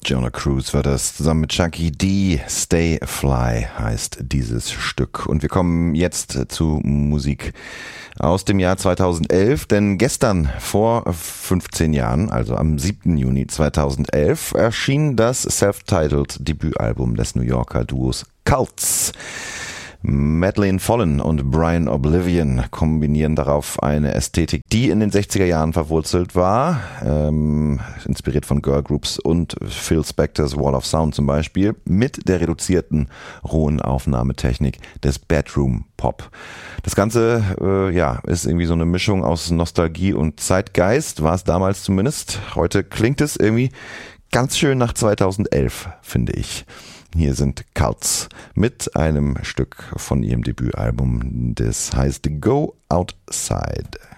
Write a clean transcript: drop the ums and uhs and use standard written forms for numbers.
Jonah Cruz war das, zusammen mit Chucky D. Stay Fly heißt dieses Stück. Und wir kommen jetzt zu Musik aus dem Jahr 2011, denn gestern vor 15 Jahren, also am 7. Juni 2011, erschien das self-titled Debütalbum des New Yorker Duos Cults. Madeleine Follen und Brian Oblivion kombinieren darauf eine Ästhetik, die in den 60er Jahren verwurzelt war, inspiriert von Girlgroups und Phil Spectors Wall of Sound zum Beispiel, mit der reduzierten, rohen Aufnahmetechnik des Bedroom Pop. Das Ganze ist irgendwie so eine Mischung aus Nostalgie und Zeitgeist, war es damals zumindest. Heute klingt es irgendwie ganz schön nach 2011, finde ich. Hier sind Cults mit einem Stück von ihrem Debütalbum, das heißt Go Outside.